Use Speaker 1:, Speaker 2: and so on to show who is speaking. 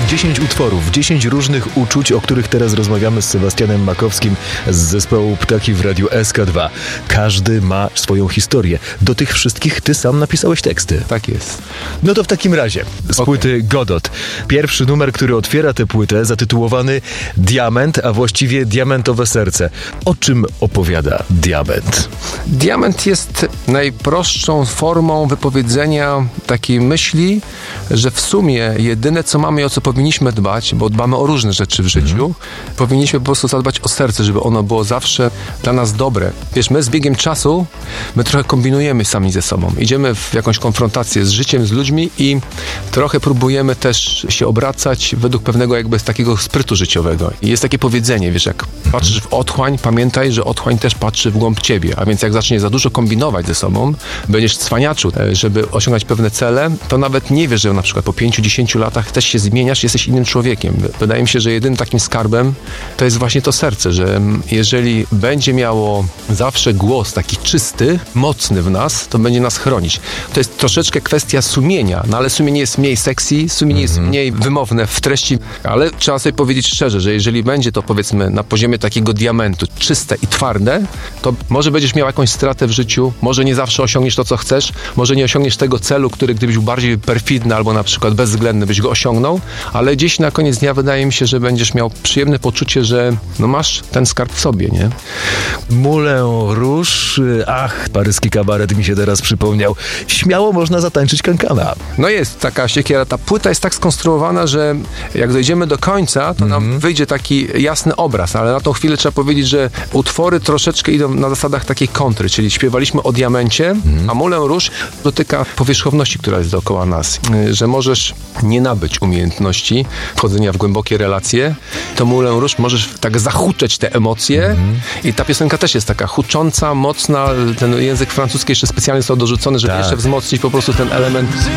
Speaker 1: 10 utworów, 10 różnych uczuć, o których teraz rozmawiamy z Sebastianem Makowskim z zespołu Ptaki w Radiu SK2. Każdy ma swoją historię. Do tych wszystkich ty sam napisałeś teksty.
Speaker 2: Tak jest.
Speaker 1: No to w takim razie, z płyty Godot. Pierwszy numer, który otwiera tę płytę, zatytułowany Diament, a właściwie Diamentowe serce. O czym opowiada Diament?
Speaker 2: Diament jest najprostszą formą wypowiedzenia takiej myśli, że w sumie jedyne, co mamy i o co powinniśmy dbać, bo dbamy o różne rzeczy w życiu, powinniśmy po prostu zadbać o serce, żeby ono było zawsze dla nas dobre. Wiesz, my z biegiem czasu, my trochę kombinujemy sami ze sobą. Idziemy w jakąś konfrontację z życiem, z ludźmi i trochę próbujemy też się obracać według pewnego jakby takiego sprytu życiowego. I jest takie powiedzenie, wiesz, jak patrzysz w otchłań, pamiętaj, że otchłań też patrzy w głąb ciebie. A więc jak zaczniesz za dużo kombinować ze sobą, będziesz cwaniaczu, żeby osiągać pewne cele, to nawet nie wiesz, że na przykład po 5-10 latach też się zmieniasz, jesteś innym człowiekiem. Wydaje mi się, że jedynym takim skarbem to jest właśnie to serce, że jeżeli będzie miało zawsze głos taki czysty, mocny w nas, to będzie nas chronić. To jest troszeczkę kwestia sumienia, no ale sumienie jest mniej sexy, sumienie jest mniej wymowne w treści, ale trzeba sobie powiedzieć szczerze, że jeżeli będzie to powiedzmy na poziomie takiego diamentu czyste i twarde, to może będziesz miał jakąś stratę w życiu, może nie zawsze osiągniesz to, co chcesz, może nie osiągniesz tego celu, który gdybyś był bardziej perfidny albo na przykład bezwzględny, byś go osiągnął, ale gdzieś na koniec dnia wydaje mi się, że będziesz miał przyjemne poczucie, że no masz ten skarb w sobie, nie?
Speaker 1: Moulin Rouge, ach, paryski kabaret mi się teraz przypomniał. Śmiało można zatańczyć kankana.
Speaker 2: No jest taka siekiera, ta płyta jest tak skonstruowana, że jak dojdziemy do końca, to nam wyjdzie taki jasny obraz, ale na tą chwilę trzeba powiedzieć, że utwory troszeczkę idą na zasadach takiej kontry, czyli śpiewaliśmy o diamencie, a Moulin Rouge dotyka powierzchowności, która jest dookoła nas, że możesz nie nabyć umiejętności wchodzenia w głębokie relacje, to Moulin Rouge możesz tak zahuczeć te emocje i ta piosenka też jest taka hucząca, mocna, ten język francuski jeszcze specjalnie został dorzucony, żeby jeszcze wzmocnić po prostu ten element